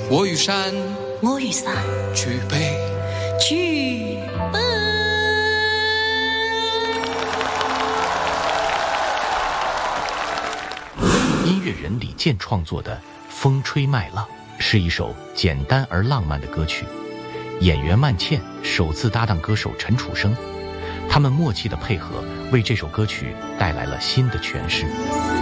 我与山， 我与伞， 举杯， 举杯。 音乐人李健创作的《风吹麦浪》是一首简单而浪漫的歌曲。演员曼茜首次搭档歌手陈楚生，他们默契的配合为这首歌曲带来了新的诠释。